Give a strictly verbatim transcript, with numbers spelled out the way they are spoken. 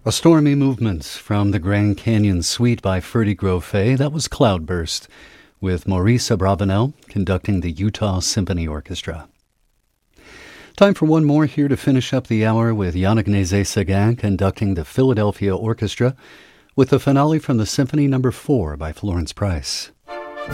A stormy movement from the Grand Canyon Suite by Ferdy Grofé. That was Cloudburst, with Maurice Abravanel conducting the Utah Symphony Orchestra. Time for one more here to finish up the hour with Yannick Nézet-Séguin conducting the Philadelphia Orchestra with the finale from the Symphony Number four by Florence Price.